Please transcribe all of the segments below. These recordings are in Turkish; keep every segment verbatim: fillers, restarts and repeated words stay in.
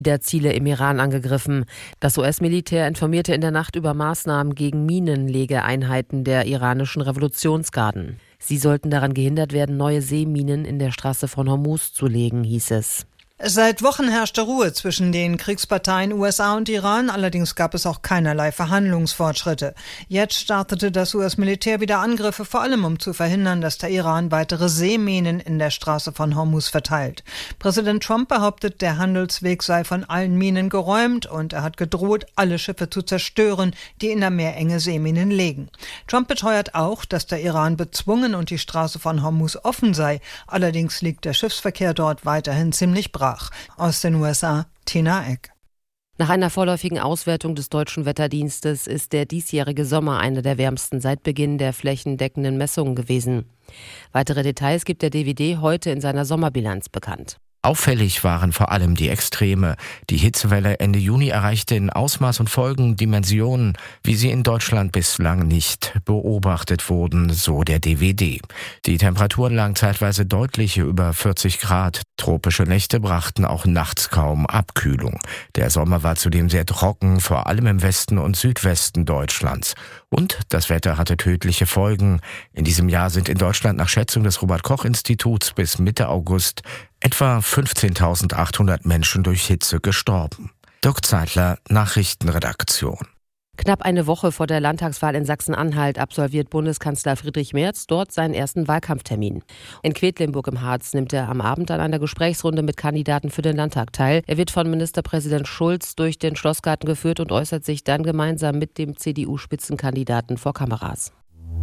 der Ziele im Iran angegriffen. Das U S-Militär informierte in der Nacht über Maßnahmen gegen Minenlegeeinheiten der iranischen Revolutionsgarden. Sie sollten daran gehindert werden, neue Seeminen in der Straße von Hormuz zu legen, hieß es. Seit Wochen herrschte Ruhe zwischen den Kriegsparteien U S A und Iran, allerdings gab es auch keinerlei Verhandlungsfortschritte. Jetzt startete das U S-Militär wieder Angriffe, vor allem um zu verhindern, dass der Iran weitere Seeminen in der Straße von Hormuz verteilt. Präsident Trump behauptet, der Handelsweg sei von allen Minen geräumt und er hat gedroht, alle Schiffe zu zerstören, die in der Meerenge Seeminen legen. Trump beteuert auch, dass der Iran bezwungen und die Straße von Hormuz offen sei. Allerdings liegt der Schiffsverkehr dort weiterhin ziemlich brach. Aus den U S A, Tina Eck. Nach einer vorläufigen Auswertung des Deutschen Wetterdienstes ist der diesjährige Sommer einer der wärmsten seit Beginn der flächendeckenden Messungen gewesen. Weitere Details gibt der D W D heute in seiner Sommerbilanz bekannt. Auffällig waren vor allem die Extreme. Die Hitzewelle Ende Juni erreichte in Ausmaß und Folgen Dimensionen, wie sie in Deutschland bislang nicht beobachtet wurden, so der D W D. Die Temperaturen lagen zeitweise deutlich über vierzig Grad. Tropische Nächte brachten auch nachts kaum Abkühlung. Der Sommer war zudem sehr trocken, vor allem im Westen und Südwesten Deutschlands. Und das Wetter hatte tödliche Folgen. In diesem Jahr sind in Deutschland nach Schätzung des Robert-Koch-Instituts bis Mitte August etwa fünfzehntausendachthundert Menschen durch Hitze gestorben. Dirk Zeitler, Nachrichtenredaktion. Knapp eine Woche vor der Landtagswahl in Sachsen-Anhalt absolviert Bundeskanzler Friedrich Merz dort seinen ersten Wahlkampftermin. In Quedlinburg im Harz nimmt er am Abend an einer Gesprächsrunde mit Kandidaten für den Landtag teil. Er wird von Ministerpräsident Schulz durch den Schlossgarten geführt und äußert sich dann gemeinsam mit dem C D U-Spitzenkandidaten vor Kameras.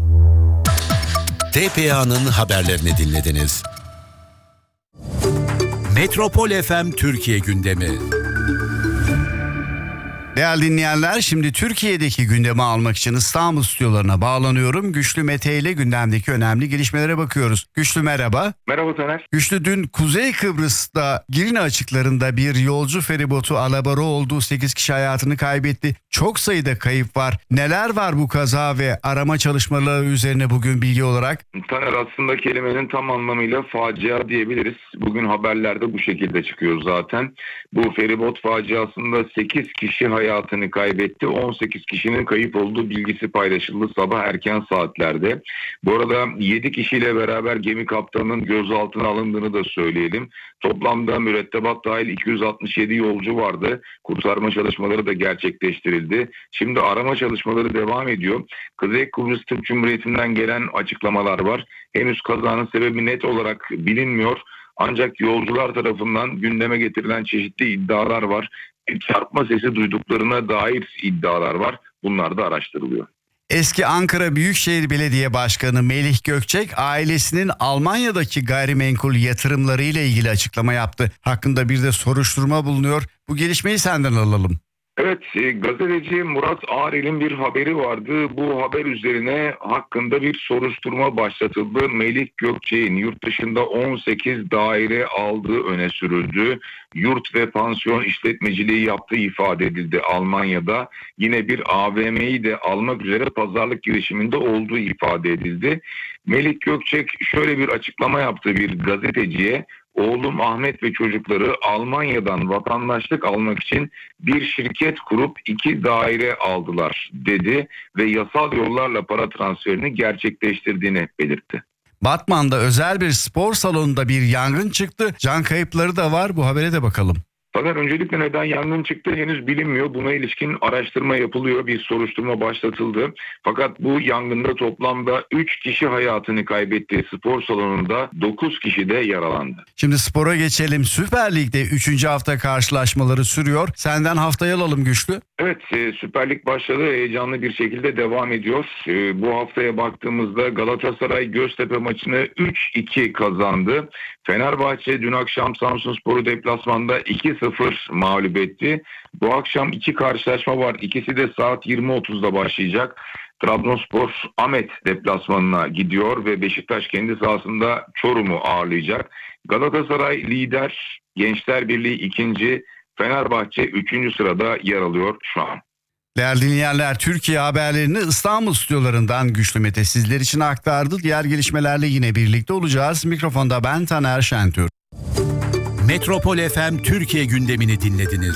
T P A'nın haberlerini dinlediniz. Metropol F M Türkiye gündemi. Değerli dinleyenler, şimdi Türkiye'deki gündemi almak için İstanbul stüdyolarına bağlanıyorum. Güçlü Mete ile gündemdeki önemli gelişmelere bakıyoruz. Güçlü merhaba. Merhaba Taner. Güçlü, dün Kuzey Kıbrıs'ta Girne açıklarında bir yolcu feribotu alabora oldu. sekiz kişi hayatını kaybetti. Çok sayıda kayıp var. Neler var bu kaza ve arama çalışmaları üzerine bugün bilgi olarak? Taner, aslında kelimenin tam anlamıyla facia diyebiliriz. Bugün haberlerde bu şekilde çıkıyor zaten. Bu feribot faciasında sekiz kişi hayatını kaybetti. on sekiz kişinin kayıp olduğu bilgisi paylaşıldı sabah erken saatlerde. Bu arada yedi kişiyle beraber gemi kaptanının gözaltına alındığını da söyleyelim. Toplamda mürettebat dahil iki yüz altmış yedi yolcu vardı. Kurtarma çalışmaları da gerçekleştirildi. Şimdi arama çalışmaları devam ediyor. Kuzey Kıbrıs Türk Cumhuriyeti'nden gelen açıklamalar var. Henüz kazanın sebebi net olarak bilinmiyor. Ancak yolcular tarafından gündeme getirilen çeşitli iddialar var. Çarpma sesi duyduklarına dair iddialar var. Bunlar da araştırılıyor. Eski Ankara Büyükşehir Belediye Başkanı Melih Gökçek ailesinin Almanya'daki gayrimenkul yatırımları ile ilgili açıklama yaptı. Hakkında bir de soruşturma bulunuyor. Bu gelişmeyi senden alalım. Evet, gazeteci Murat Ağrel'in bir haberi vardı. Bu haber üzerine hakkında bir soruşturma başlatıldı. Melih Gökçek'in yurt dışında on sekiz daire aldığı öne sürüldü. Yurt ve pansiyon işletmeciliği yaptığı ifade edildi Almanya'da. Yine bir A V M'yi de almak üzere pazarlık girişiminde olduğu ifade edildi. Melih Gökçek şöyle bir açıklama yaptı bir gazeteciye. Oğlum Ahmet ve çocukları Almanya'dan vatandaşlık almak için bir şirket kurup iki daire aldılar dedi ve yasal yollarla para transferini gerçekleştirdiğini belirtti. Batman'da özel bir spor salonunda bir yangın çıktı. Can kayıpları da var. Bu habere de bakalım. Fakat öncelikle neden yangın çıktı henüz bilinmiyor. Buna ilişkin araştırma yapılıyor. Bir soruşturma başlatıldı. Fakat bu yangında toplamda üç kişi hayatını kaybetti. Spor salonunda dokuz kişi de yaralandı. Şimdi spora geçelim. Süper Lig'de üçüncü hafta karşılaşmaları sürüyor. Senden haftayı alalım Güçlü. Evet, Süper Lig başladı. Heyecanlı bir şekilde devam ediyor. Bu haftaya baktığımızda Galatasaray Göztepe maçını üç iki kazandı. Fenerbahçe dün akşam Samsunspor'u deplasmanda iki sıfır mağlup etti. Bu akşam iki karşılaşma var. İkisi de saat yirmi otuzda başlayacak. Trabzonspor Ahmet deplasmanına gidiyor ve Beşiktaş kendi sahasında Çorum'u ağırlayacak. Galatasaray lider, Gençler Birliği ikinci, Fenerbahçe üçüncü sırada yer alıyor şu an. Değerli dinleyenler, Türkiye haberlerini İstanbul stüdyolarından Güçlü Mete sizler için aktardı. Diğer gelişmelerle yine birlikte olacağız. Mikrofonda ben Taner Şentürk. Metropol F M Türkiye gündemini dinlediniz.